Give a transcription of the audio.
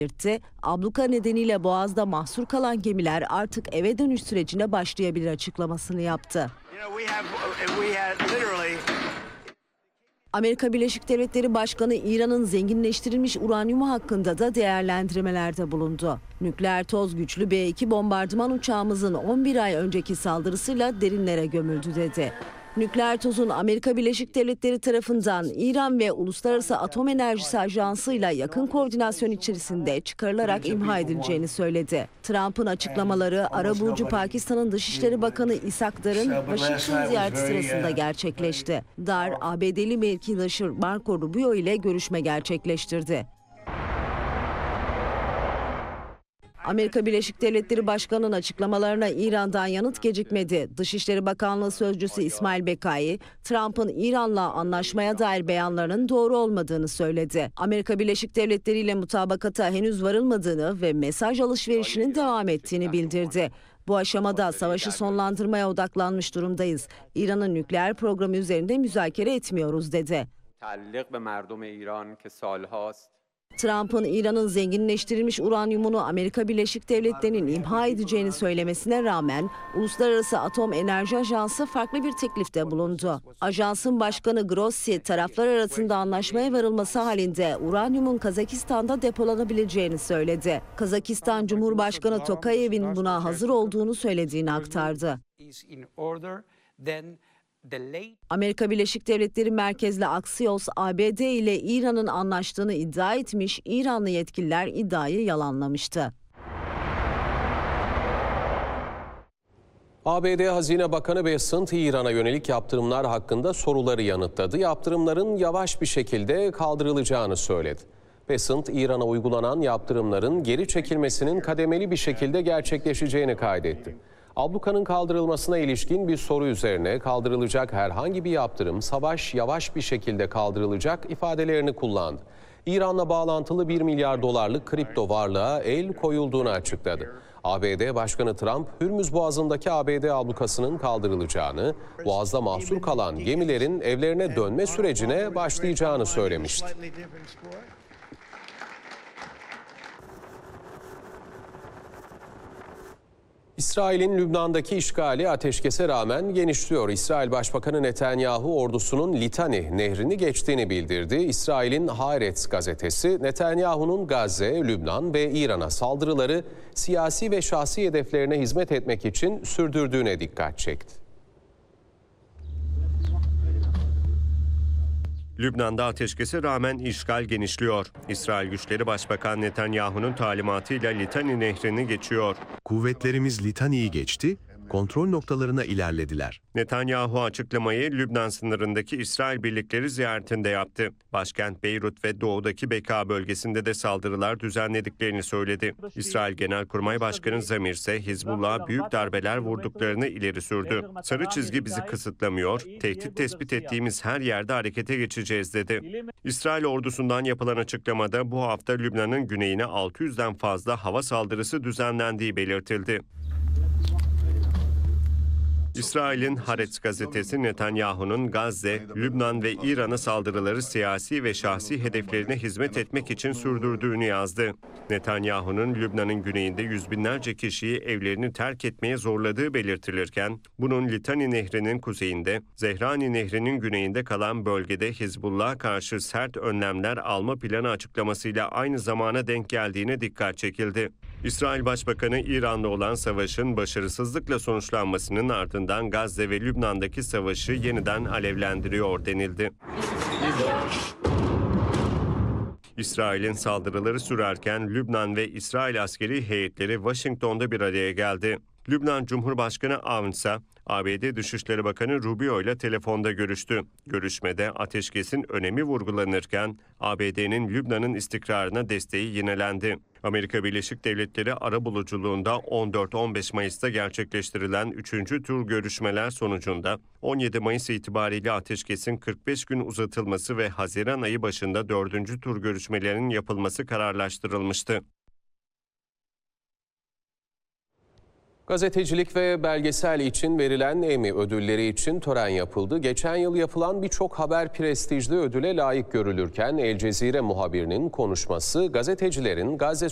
belirtti. Abluka nedeniyle Boğaz'da mahsur kalan gemiler artık eve dönüş sürecine başlayabilir açıklamasını yaptı. Amerika Birleşik Devletleri Başkanı İran'ın zenginleştirilmiş uranyumu hakkında da değerlendirmelerde bulundu. Nükleer toz güçlü B-2 bombardıman uçağımızın 11 ay önceki saldırısıyla derinlere gömüldü dedi. Nükleer tozun Amerika Birleşik Devletleri tarafından İran ve Uluslararası Atom Enerjisi Ajansı ile yakın koordinasyon içerisinde çıkarılarak imha edileceğini söyledi. Trump'ın açıklamaları arabulucu Pakistan'ın Dışişleri Bakanı İshak Dar'ın Washington ziyareti sırasında gerçekleşti. Dar, ABD'li mevkidaşı Marco Rubio ile görüşme gerçekleştirdi. Amerika Birleşik Devletleri Başkanı'nın açıklamalarına İran'dan yanıt gecikmedi. Dışişleri Bakanlığı Sözcüsü İsmail Bekai, Trump'ın İran'la anlaşmaya dair beyanlarının doğru olmadığını söyledi. Amerika Birleşik Devletleri ile mutabakata henüz varılmadığını ve mesaj alışverişinin devam ettiğini bildirdi. Bu aşamada savaşı sonlandırmaya odaklanmış durumdayız. İran'ın nükleer programı üzerinde müzakere etmiyoruz dedi. Trump'ın İran'ın zenginleştirilmiş uranyumunu Amerika Birleşik Devletleri'nin imha edeceğini söylemesine rağmen Uluslararası Atom Enerji Ajansı farklı bir teklifte bulundu. Ajansın başkanı Grossi, taraflar arasında anlaşmaya varılması halinde uranyumun Kazakistan'da depolanabileceğini söyledi. Kazakistan Cumhurbaşkanı Tokayev'in buna hazır olduğunu söylediğini aktardı. Amerika Birleşik Devletleri merkezli Axios, ABD ile İran'ın anlaştığını iddia etmiş, İranlı yetkililer iddiayı yalanlamıştı. ABD Hazine Bakanı Bessent, İran'a yönelik yaptırımlar hakkında soruları yanıtladı. Yaptırımların yavaş bir şekilde kaldırılacağını söyledi. Bessent, İran'a uygulanan yaptırımların geri çekilmesinin kademeli bir şekilde gerçekleşeceğini kaydetti. Ablukanın kaldırılmasına ilişkin bir soru üzerine kaldırılacak herhangi bir yaptırım savaş yavaş bir şekilde kaldırılacak ifadelerini kullandı. İran'la bağlantılı 1 milyar dolarlık kripto varlığa el koyulduğunu açıkladı. ABD Başkanı Trump, Hürmüz Boğazı'ndaki ABD ablukasının kaldırılacağını, Boğaz'da mahsur kalan gemilerin evlerine dönme sürecine başlayacağını söylemişti. İsrail'in Lübnan'daki işgali ateşkese rağmen genişliyor. İsrail Başbakanı Netanyahu ordusunun Litani nehrini geçtiğini bildirdi. İsrail'in Haaretz gazetesi Netanyahu'nun Gazze, Lübnan ve İran'a saldırıları siyasi ve şahsi hedeflerine hizmet etmek için sürdürdüğüne dikkat çekti. Lübnan'da ateşkese rağmen işgal genişliyor. İsrail güçleri Başbakan Netanyahu'nun talimatıyla Litani nehrini geçiyor. Kuvvetlerimiz Litani'yi geçti, kontrol noktalarına ilerlediler. Netanyahu açıklamayı Lübnan sınırındaki İsrail birlikleri ziyaretinde yaptı. Başkent Beyrut ve doğudaki Beka bölgesinde de saldırılar düzenlediklerini söyledi. İsrail Genelkurmay Başkanı Zamir ise Hizbullah'a büyük darbeler vurduklarını ileri sürdü. Sarı çizgi bizi kısıtlamıyor, tehdit tespit ettiğimiz her yerde harekete geçeceğiz dedi. İsrail ordusundan yapılan açıklamada bu hafta Lübnan'ın güneyine 600'den fazla hava saldırısı düzenlendiği belirtildi. İsrail'in Haaretz gazetesi Netanyahu'nun Gazze, Lübnan ve İran'a saldırıları siyasi ve şahsi hedeflerine hizmet etmek için sürdürdüğünü yazdı. Netanyahu'nun Lübnan'ın güneyinde yüz binlerce kişiyi evlerini terk etmeye zorladığı belirtilirken, bunun Litani Nehri'nin kuzeyinde, Zehrani Nehri'nin güneyinde kalan bölgede Hizbullah'a karşı sert önlemler alma planı açıklamasıyla aynı zamana denk geldiğine dikkat çekildi. İsrail Başbakanı İran'la olan savaşın başarısızlıkla sonuçlanmasının ardından Gazze ve Lübnan'daki savaşı yeniden alevlendiriyor denildi. İsrail'in saldırıları sürerken Lübnan ve İsrail askeri heyetleri Washington'da bir araya geldi. Lübnan Cumhurbaşkanı Avn ise ABD Dışişleri Bakanı Rubio ile telefonda görüştü. Görüşmede ateşkesin önemi vurgulanırken ABD'nin Lübnan'ın istikrarına desteği yinelendi. Amerika Birleşik Devletleri arabuluculuğunda 14-15 Mayıs'ta gerçekleştirilen 3. tur görüşmeler sonucunda 17 Mayıs itibariyle ateşkesin 45 gün uzatılması ve Haziran ayı başında 4. tur görüşmelerinin yapılması kararlaştırılmıştı. Gazetecilik ve belgesel için verilen Emmy ödülleri için tören yapıldı. Geçen yıl yapılan birçok haber prestijli ödüle layık görülürken El Cezire muhabirinin konuşması gazetecilerin Gazze